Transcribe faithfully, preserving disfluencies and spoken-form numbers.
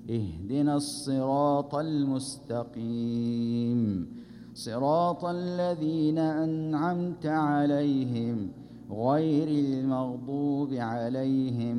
اهدنا الصراط المستقيم صراط الذين أنعمت عليهم غير المغضوب عليهم